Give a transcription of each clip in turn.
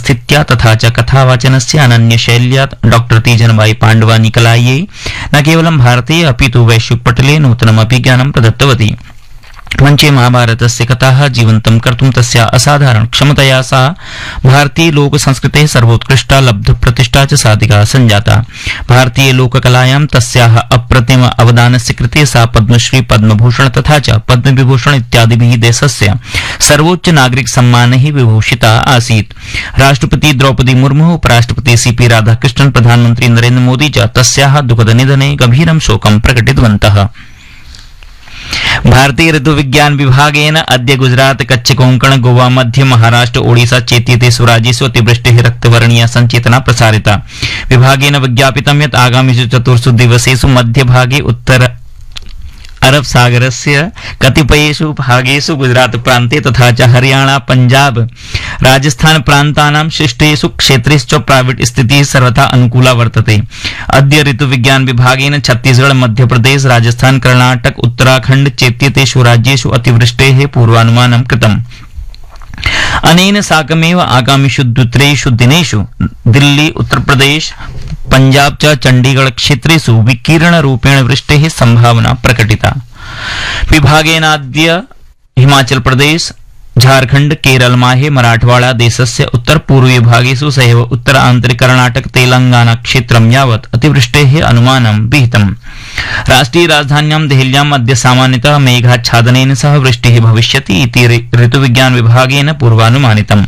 उपस्थित्या तथा च कथावाचनस्य अनन्यशैल्या डॉ तीजनबाई पाण्डवानी कलायै न केवलं भारते अपि तु वैश्विकपटले नूतनमपि ज्ञानं प्रदत्तवती। मंचे महाभारतस्य कथाः जीवन्तं कर्तुं तस्या असाधारण क्षमतया सा भारतीय लोक संस्कृतेः सर्वोत्कृष्टा लब्धप्रतिष्ठा च साधिका सञ्जाता। भारतीय लोककलायां तस्याः अप्रतिम अवदानस्य कृते सा पद्मश्री पद्मभूषण तथा च पद्मविभूषण इत्यादिभिः देशस्य सर्वोच्च नागरिक सम्मानैः विभूषिता आसीत्। राष्ट्रपति द्रौपदी मुर्मु, उपराष्ट्रपति सीपी राधाकृष्णन्, प्रधानमन्त्री नरेन्द्र मोदी च तस्याः दुःखदनिधने गभीरं शोकं प्रकटितवन्तः। भारतीय ऋतुविज्ञान विभागेन अद्य गुजरात, कच्छ, कोंकण, गोवा, मध्य महाराष्ट्र, ओडिशा चेत्येतेषु राज्येषु अतिवृष्टेः रक्तवर्णीया संचेतना प्रसारिता। विभागेन विज्ञापितं यत् आगामिषु 4 दिवसेषु मध्यभागे उत्तर अरब सागरस्य कतिपयेषु भागेषु गुजरात प्रान्ते तथा च हरियाणा, पंजाब, राजस्थान प्रान्तानां शिष्टेषु क्षेत्रेषु प्राइवेट स्थितिः सर्वथा अनुकूला वर्तते। अद्य ऋतुविज्ञान विभागेन छत्तीसगढ़, मध्यप्रदेश, राजस्थान, कर्णाटक, उत्तराखण्ड चेत्येतेषु राज्येषु अतिवृष्टेः पूर्वानुमानं कृतम्। अनेन साकमेव आगामिषु 2-3 दिनेषु दिल्ली, उत्तर प्रदेश, पंजाब च चंडीगढ़ क्षेत्रेषु विकीर्ण रूपेण वृष्टेः संभावना प्रकटिता। विभागेनाद्य हिमाचल प्रदेश, झारखंड, केरल, माहे, मराठवाड़ा देशस्य उत्तर पूर्वीय भागेषु सहैव उत्तर आंतरिक कर्णाटक, तेलंगाना क्षेत्रं यावत् अतिवृष्टेः अनुमानं विहितम्। राष्ट्रिय राजधान्यां देहल्याम् अद्य सामान्यतः मेघाच्छादनेन सह वृष्टिः भविष्यति इति ऋतुविज्ञान विभागेन पूर्वानुमानितम्।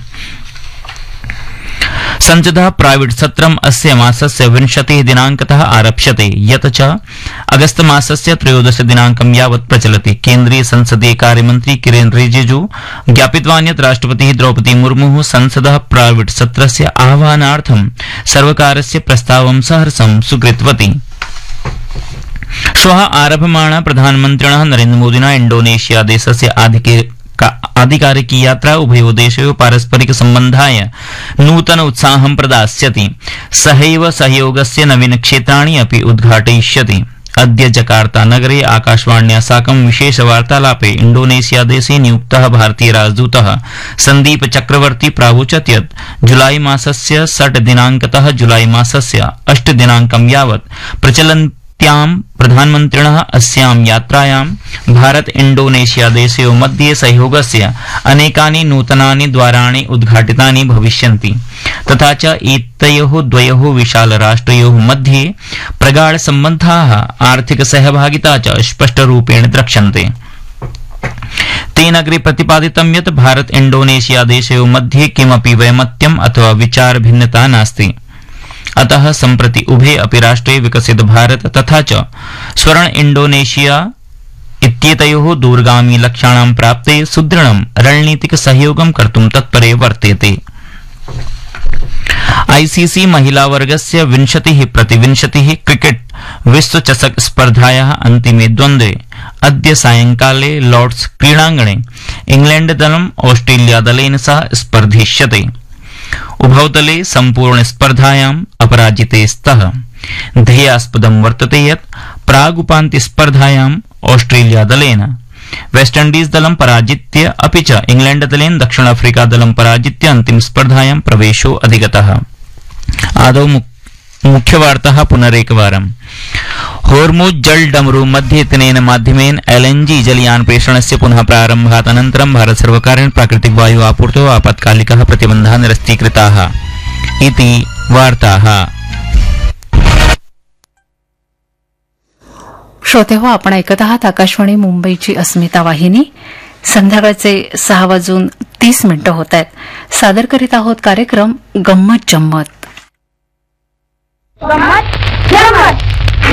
संसदः प्राइवेट सत्रम् अस्य मासस्य 20 दिनांकतः आरप्स्यते, यत् च अगस्त मासस्य 13 दिनांकं यावत् प्रचलति। केन्द्रीय संसदीय कार्यमन्त्री किरेन रिजिजू ज्ञापितवान् यत् राष्ट्रपतिः द्रौपदी मुर्मुः संसदः प्राइवेट सत्रस्य आह्वानार्थं सर्वकारस्य प्रस्तावं सहर्षं स्वीकृतवती। श्वः आरभमाणा प्रधानमन्त्रिणः नरेन्द्र मोदिना इंडोनेशिया देशस्य आधिकारिकी यात्रा उभयोः देशयोः पारस्परिक सम्बन्धाय नूतन उत्साहं प्रदास्यति। सहैव सहयोगस्य नवीन क्षेत्राणि अपि उद्घाटयिष्यति। अद्य जकार्ता नगरे आकाशवाण्या साकं विशेष वार्तालापे इंडोनेशिया देशे नियुक्तः भारतीय राजदूतः संदीप चक्रवर्ती प्रावोचत् यत् जुलाई मासस्य 6 दिनांकतः जुलाई मासस्य 8 दिनांकं यावत् प्रचलन्त्यां प्रधानमन्त्रिणः अस्यां यात्रायां भारत इंडोनेशिया देशयोः मध्ये सहयोगस्य अनेकानि नूतनानि द्वाराणि उद्घाटितानि भविष्यन्ति तथा च एतयोः द्वयोः विशालराष्ट्रयोः मध्ये प्रगाढ सम्बन्धाः आर्थिक सहभागिता च स्पष्टरूपेण द्रक्ष्यन्ते। तेन अग्रे प्रतिपादितं यत् भारत इंडोनेशिया देशयोः मध्ये किमपि वैमत्यम् अथवा विचार भिन्नता नास्ति। अतः सम्प्रति उभे अपि राष्ट्रे विकसित भारत तथा च स्वर्ण इंडोनेशिया इत्येतयोः दूरगामी लक्ष्याणां प्राप्ते सुदृढं रणनीतिक सहयोगं कर्तुं तत्परे वर्तेते। आईसीसी महिला वर्गस्य 20-20 क्रिकेट विश्व चषक स्पर्धायाः अन्तिमे द्वन्द्वे अद्य सायंकाले लॉर्ड्स क्रीडाङ्गणे इंग्लैंड दलम् ऑस्ट्रेलिया दलेन सह स्पर्धिष्यते। उभौ दले सम्पूर्ण स्पर्धायाम् अपराजिते स्तः। ध्येयास्पदं वर्तते यत् प्रागुपान्त्य स्पर्धायाम् ऑस्ट्रेलिया दलेन वेस्ट इंडीज दलं पराजित्य अपि च इंग्लैंड दलेन दक्षिण अफ्रीका दलं पराजित्य अंतिम स्पर्धायां प्रवेशो अधिगतः। आदौ मुख्यवार्ताः पुनरेकवारम्। होर्मुज जल डमरू मध्ये इत्यनेन माध्यमेन एलएनजी जलयान प्रेषणस्य पुनः प्रारम्भात् अनन्तरं भारत सर्वकारेण प्राकृतिक वायु आपूर्तौ आपत्कालिकः प्रतिबन्धः निरस्तीकृताः इति वार्ताः। श्रोते हो, आपण ऐकत आहात आकाशवाणी मुंबईची अस्मिता वाहिनी। संध्याकाळचे 6:30 होत आहेत। सादर करीत आहोत कार्यक्रम गंमत जम्मत।